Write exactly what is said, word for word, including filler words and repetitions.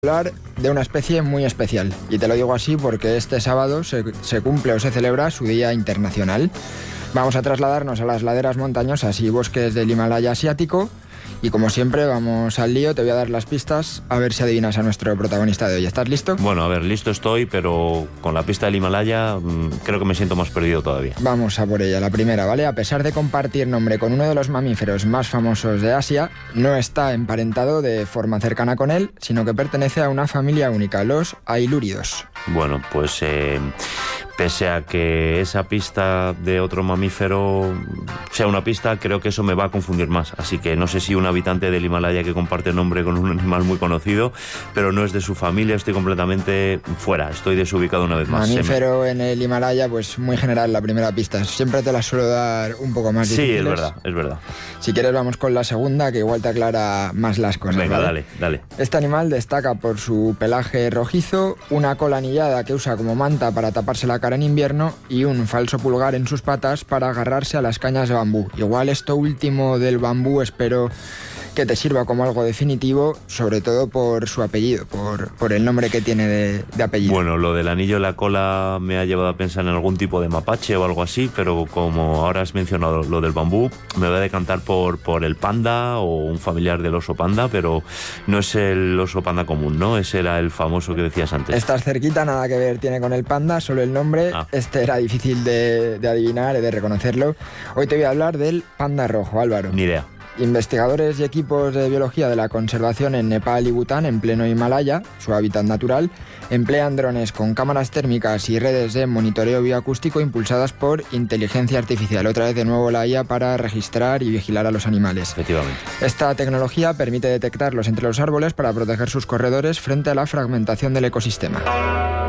Hablar de una especie muy especial, y te lo digo así porque este sábado se, se cumple o se celebra su Día Internacional. Vamos a trasladarnos a las laderas montañosas y bosques del Himalaya asiático y, como siempre, vamos al lío. Te voy a dar las pistas a ver si adivinas a nuestro protagonista de hoy. ¿Estás listo? Bueno, a ver, listo estoy, pero con la pista del Himalaya mmm, creo que me siento más perdido todavía. Vamos a por ella, la primera, ¿vale? A pesar de compartir nombre con uno de los mamíferos más famosos de Asia, no está emparentado de forma cercana con él, sino que pertenece a una familia única, los ailúridos. Bueno, pues eh, pese a que esa pista de otro mamífero sea una pista, creo que eso me va a confundir más. Así que no sé si un habitante del Himalaya que comparte nombre con un animal muy conocido, pero no es de su familia, estoy completamente fuera, estoy desubicado una vez más. Mamífero en el Himalaya, pues muy general la primera pista. Siempre te la suelo dar un poco más difíciles. Sí, es verdad, es verdad. Si quieres vamos con la segunda, que igual te aclara más las cosas. Venga, ¿vale? dale, dale. Este animal destaca por su pelaje rojizo, una cola anillada que usa como manta para taparse la cara en invierno y un falso pulgar en sus patas para agarrarse a las cañas de bambú. Igual esto último del bambú espero que te sirva como algo definitivo, sobre todo por su apellido, por, por el nombre que tiene de, de apellido. Bueno, lo del anillo en la cola me ha llevado a pensar en algún tipo de mapache o algo así, pero como ahora has mencionado lo del bambú, me voy a decantar por, por el panda o un familiar del oso panda, pero no es el oso panda común, ¿no? Ese era el famoso que decías antes. Estás cerquita, nada que ver tiene con el panda, solo el nombre. Ah. Este era difícil de, de adivinar y de reconocerlo. Hoy te voy a hablar del panda rojo, Álvaro. Ni idea. Investigadores y equipos de biología de la conservación en Nepal y Bután, en pleno Himalaya, su hábitat natural, emplean drones con cámaras térmicas y redes de monitoreo bioacústico impulsadas por inteligencia artificial. Otra vez de nuevo la I A para registrar y vigilar a los animales. Efectivamente. Esta tecnología permite detectarlos entre los árboles para proteger sus corredores frente a la fragmentación del ecosistema.